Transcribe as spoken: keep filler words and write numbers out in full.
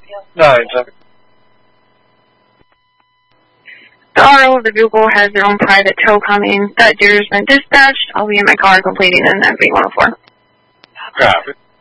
No, exactly. The R O of the vehicle has their own private tow coming. That deer has been dispatched. I'll be in my car completing an M V one oh four. Copy.